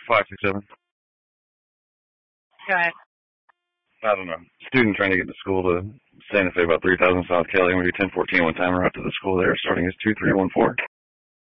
567. Go ahead. I don't know. Student trying to get to school to Santa Fe, about 3,000 South Kelly. I'm going to do 1014 one time. We're out to the school there, starting as 2314.